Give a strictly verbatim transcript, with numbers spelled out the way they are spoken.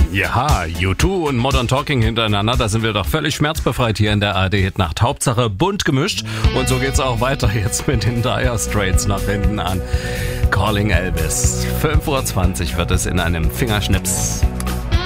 Ja, U zwei und Modern Talking hintereinander, da sind wir doch völlig schmerzbefreit hier in der A R D-Hitnacht. Hauptsache bunt gemischt und so geht's auch weiter jetzt mit den Dire Straits nach hinten an. Calling Elvis. fünf Uhr zwanzig wird es in einem Fingerschnips.